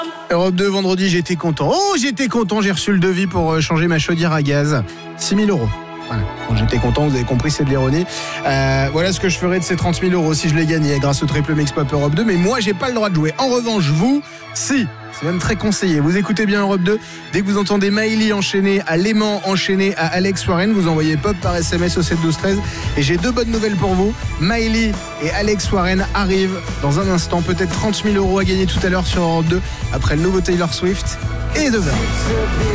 Europe 2, vendredi, j'étais content. J'ai reçu le devis pour changer ma chaudière à gaz. 6 000 €. Voilà. Bon, j'étais content, vous avez compris, c'est de l'ironie. Voilà ce que je ferais de ces 30 000 € si je les gagnais grâce au triple mix pop Europe 2. Mais moi, j'ai pas le droit de jouer. En revanche, vous, si. C'est même très conseillé. Vous écoutez bien Europe 2. Dès que vous entendez Maëlie enchaîner à Léman, enchaîner à Alex Warren, vous envoyez pop par SMS au 7 12 13. Et j'ai 2 bonnes nouvelles pour vous. Maëlie et Alex Warren arrivent dans un instant. Peut-être 30 000 € à gagner tout à l'heure sur Europe 2 après le nouveau Taylor Swift et The Verve.